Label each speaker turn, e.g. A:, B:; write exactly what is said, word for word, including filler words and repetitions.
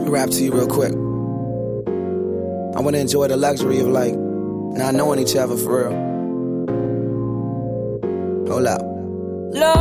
A: rap to you real quick. I want to enjoy the luxury of like not knowing each other for real. Hold up.